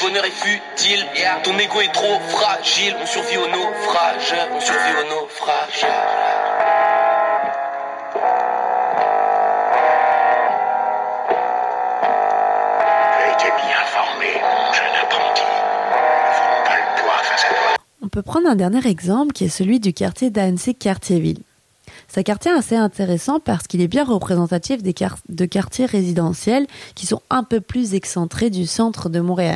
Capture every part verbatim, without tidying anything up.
bonheur est futile. Yeah. Ton ego est trop fragile. On survit au naufrage. On survit au naufrage. J'ai été bien formé, mon jeune apprenti. Ne ferons pas le poids face à toi. On peut prendre un dernier exemple qui est celui du quartier d'Annecy-Cartierville. C'est un quartier assez intéressant parce qu'il est bien représentatif des quart- de quartiers résidentiels qui sont un peu plus excentrés du centre de Montréal.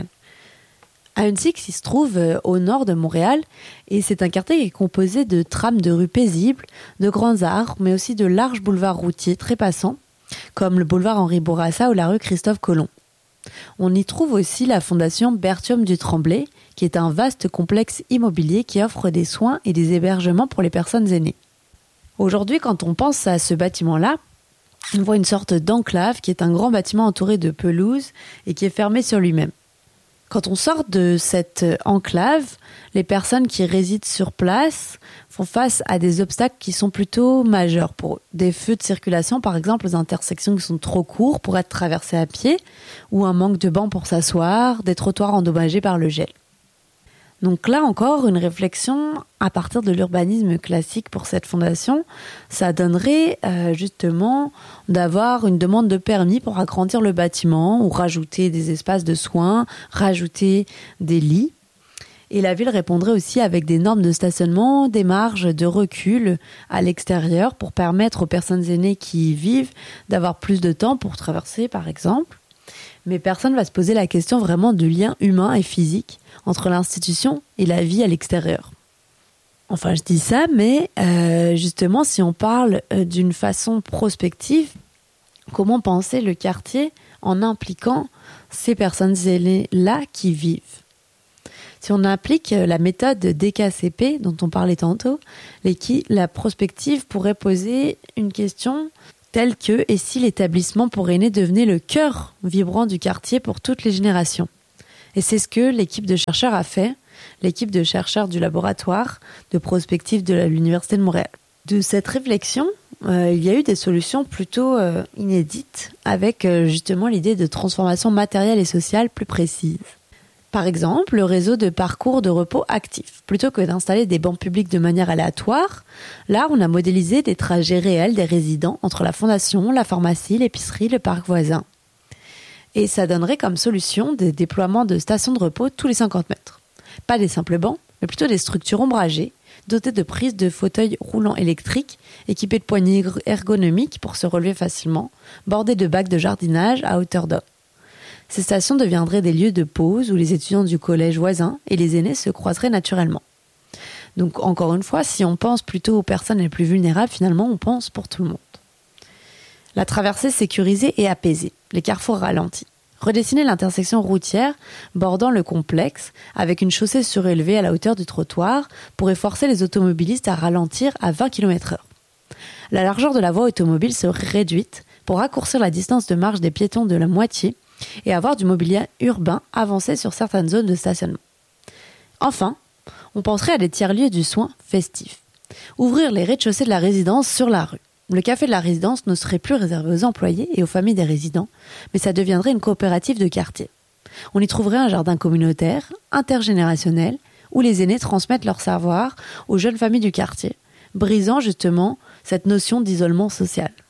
Annecy qui se trouve au nord de Montréal et c'est un quartier qui est composé de trames de rues paisibles, de grands arbres, mais aussi de larges boulevards routiers très passants, comme le boulevard Henri Bourassa ou la rue Christophe Colomb. On y trouve aussi la fondation Berthiaume du Tremblay, qui est un vaste complexe immobilier qui offre des soins et des hébergements pour les personnes aînées. Aujourd'hui, quand on pense à ce bâtiment-là, on voit une sorte d'enclave qui est un grand bâtiment entouré de pelouse et qui est fermé sur lui-même. Quand on sort de cette enclave, les personnes qui résident sur place font face à des obstacles qui sont plutôt majeurs pour eux. Des feux de circulation, par exemple, aux intersections qui sont trop courts pour être traversés à pied, ou un manque de bancs pour s'asseoir, des trottoirs endommagés par le gel. Donc là encore, une réflexion à partir de l'urbanisme classique pour cette fondation, ça donnerait euh, justement d'avoir une demande de permis pour agrandir le bâtiment ou rajouter des espaces de soins, rajouter des lits. Et la ville répondrait aussi avec des normes de stationnement, des marges de recul à l'extérieur pour permettre aux personnes aînées qui y vivent d'avoir plus de temps pour traverser par exemple. Mais personne ne va se poser la question vraiment du lien humain et physique entre l'institution et la vie à l'extérieur. Enfin, je dis ça, mais euh, justement, si on parle euh, d'une façon prospective, comment penser le quartier en impliquant ces personnes aînées-là qui vivent ? Si on applique la méthode D K C P dont on parlait tantôt, la prospective pourrait poser une question telle que « et si l'établissement pour aînés devenait le cœur vibrant du quartier pour toutes les générations ?» Et c'est ce que l'équipe de chercheurs a fait, l'équipe de chercheurs du laboratoire de prospective de l'Université de Montréal. De cette réflexion, euh, il y a eu des solutions plutôt euh, inédites avec euh, justement l'idée de transformation matérielle et sociale plus précise. Par exemple, le réseau de parcours de repos actifs. Plutôt que d'installer des bancs publics de manière aléatoire, là, on a modélisé des trajets réels des résidents entre la fondation, la pharmacie, l'épicerie, le parc voisin. Et ça donnerait comme solution des déploiements de stations de repos tous les cinquante mètres. Pas des simples bancs, mais plutôt des structures ombragées, dotées de prises de fauteuils roulants électriques, équipées de poignées ergonomiques pour se relever facilement, bordées de bacs de jardinage à hauteur d'homme. Ces stations deviendraient des lieux de pause où les étudiants du collège voisin et les aînés se croiseraient naturellement. Donc encore une fois, si on pense plutôt aux personnes les plus vulnérables, finalement on pense pour tout le monde. La traversée sécurisée et apaisée, les carrefours ralentis. Redessiner l'intersection routière bordant le complexe avec une chaussée surélevée à la hauteur du trottoir pourrait forcer les automobilistes à ralentir à vingt kilomètres heure. La largeur de la voie automobile serait réduite pour raccourcir la distance de marche des piétons de la moitié et avoir du mobilier urbain avancé sur certaines zones de stationnement. Enfin, on penserait à des tiers-lieux du soin festifs. Ouvrir les rez-de-chaussée de la résidence sur la rue. Le café de la résidence ne serait plus réservé aux employés et aux familles des résidents, mais ça deviendrait une coopérative de quartier. On y trouverait un jardin communautaire, intergénérationnel, où les aînés transmettent leur savoir aux jeunes familles du quartier, brisant justement cette notion d'isolement social.